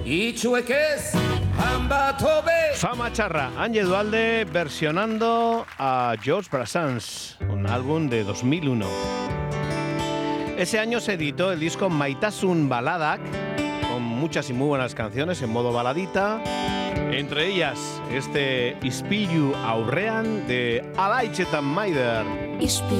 Fama txarra, Ange Dualde versionando a George Brassens, un álbum de 2001. Ese año se editó el disco Maitasun Baladak, con muchas y muy buenas canciones en modo baladita, entre ellas este Ispilu aurrean de Alaitzetan Maider.